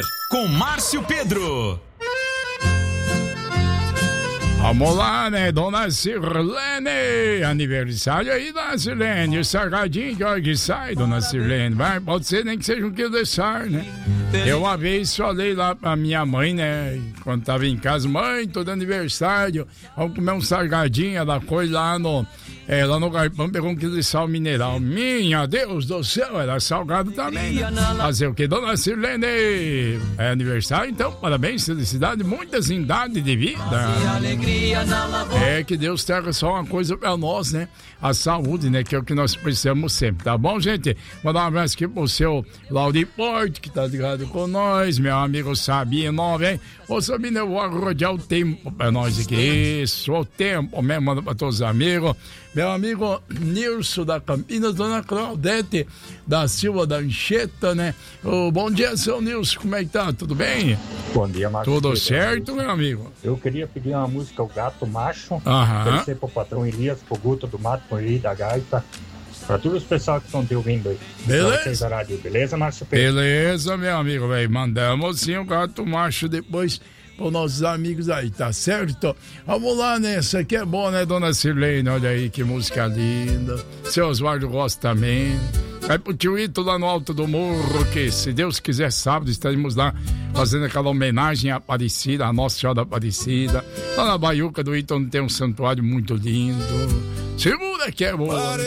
com Márcio Pedro. Vamos lá, né, dona Sirlene, aniversário aí, dona Sirlene, o salgadinho que hora que sai, dona Sirlene, vai, pode ser nem que seja um quilo de sal, né? Eu uma vez falei lá pra minha mãe, né, quando tava em casa, mãe, tô de aniversário, vamos comer um salgadinho, ela foi lá no galpão, pegou um quilo de sal mineral, minha Deus do céu, era salgado também, né? Fazer o que, dona Sirlene? É aniversário, então, parabéns, felicidade, muitas idades de vida. É que Deus traga só uma coisa pra nós, né? A saúde, né? Que é o que nós precisamos sempre, tá bom, gente? Mandar um abraço aqui pro seu Lauri Porto, que tá ligado com nós, meu amigo Sabino, hein? Ô Sabino, eu vou rodear o tempo pra nós aqui. Isso, o tempo mesmo, manda pra todos os amigos. Meu amigo Nilson da Campinas, dona Claudete da Silva da Anchieta, né? Bom dia, seu Nilson, como é que tá? Tudo bem? Bom dia, Marcos. Tudo certo, meu amigo? Eu queria pedir uma música, O Gato Macho. Aham. Pro patrão Elias, pro Guto do Mato, pro Eli da Gaita. Pra todos os pessoal que estão te ouvindo aí. Beleza? Beleza, Márcio Pedro? Beleza, meu amigo, velho. Mandamos sim o Gato Macho depois para os nossos amigos aí, tá certo? Vamos lá, né? Essa aqui é boa, né, dona Sirlene? Olha aí que música linda. Seu Oswaldo gosta também. Vai pro tio Ito lá no Alto do Morro, que se Deus quiser, sábado estaremos lá fazendo aquela homenagem à Aparecida, à Nossa Senhora da Aparecida. Lá na Baiuca do Ito, onde tem um santuário muito lindo. Segura que é boa.